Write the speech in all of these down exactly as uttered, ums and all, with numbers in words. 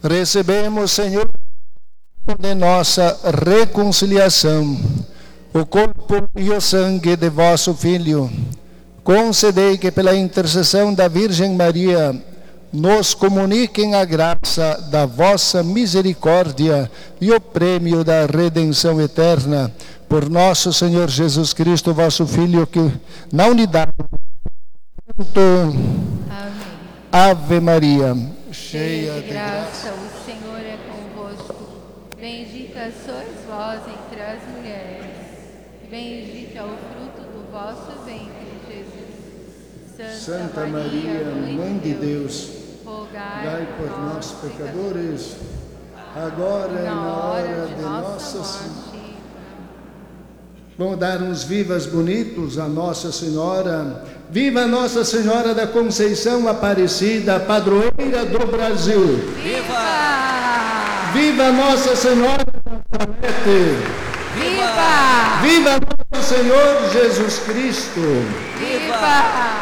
Recebemos, Senhor, de nossa reconciliação, o corpo e o sangue de vosso Filho. Concedei que pela intercessão da Virgem Maria nos comuniquem a graça da vossa misericórdia e o prêmio da redenção eterna. Por nosso Senhor Jesus Cristo, vosso Filho, que na unidade... Amém. Ave Maria, cheia de graça, o Senhor é convosco. Bendita sois vós entre as mulheres. Bendito é o fruto do vosso ventre, Jesus. Santa, Santa Maria, Maria, Mãe de Deus, rogai rogai por nós, pecadores, agora e na hora de nossa morte. Vamos dar uns vivas bonitos a Nossa Senhora. Viva Nossa Senhora da Conceição Aparecida, padroeira do Brasil. Viva! Viva Nossa Senhora da Salete. Viva! Viva Nosso Senhor Jesus Cristo. Viva!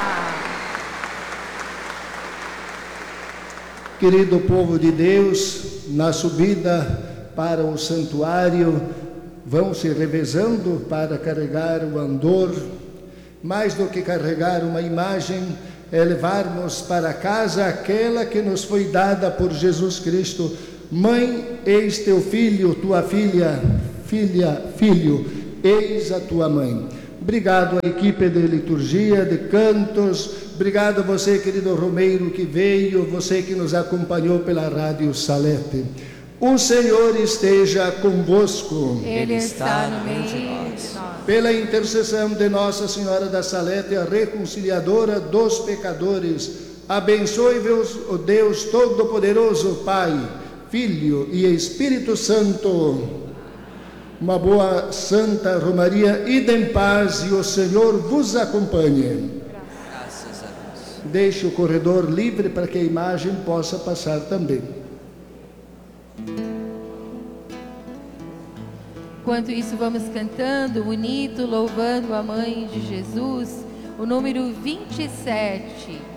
Querido povo de Deus, na subida para o santuário, vão se revezando para carregar o andor. Mais do que carregar uma imagem, é levarmos para casa aquela que nos foi dada por Jesus Cristo. Mãe, eis teu filho, tua filha, filha, filho, eis a tua mãe. Obrigado à equipe de liturgia, de cantos. Obrigado a você, querido Romeiro, que veio, você que nos acompanhou pela Rádio Salete. O Senhor esteja convosco. Ele está no meio de nós. Pela intercessão de Nossa Senhora da Salete, a reconciliadora dos pecadores, abençoe-vos o Deus Todo-Poderoso, Pai, Filho e Espírito Santo. Uma boa Santa Romaria, ide em paz e o Senhor vos acompanhe. Graças a Deus. Deixe o corredor livre para que a imagem possa passar também. Enquanto isso, vamos cantando, bonito, louvando a Mãe de Jesus, o número vinte e sete.